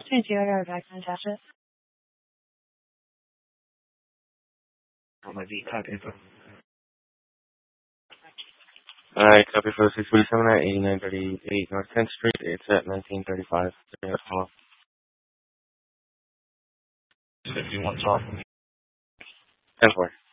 St. Theodore, Jackson, Texas. My V copy. Alright, copy for 647 at 8938 North 10th Street. It's at 1935. Hello. 51 talk. 10-4.